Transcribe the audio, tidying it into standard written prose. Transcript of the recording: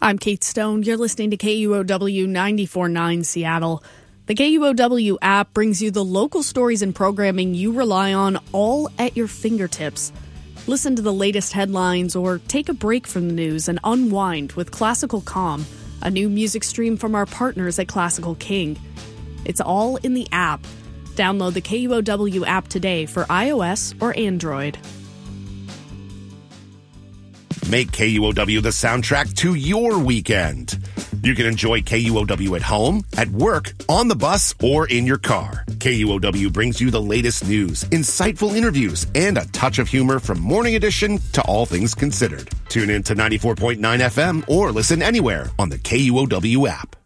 I'm Kate Stone. You're listening to KUOW 94.9 Seattle. The KUOW app brings you the local stories and programming you rely on all at your fingertips. Listen to the latest headlines or take a break from the news and unwind with Classical Calm, a new music stream from our partners at Classical King. It's all in the app. Download the KUOW app today for iOS or Android. Make KUOW the soundtrack to your weekend. You can enjoy KUOW at home, at work, on the bus, or in your car. KUOW brings you the latest news, insightful interviews, and a touch of humor from Morning Edition to All Things Considered. Tune in to 94.9 FM or listen anywhere on the KUOW app.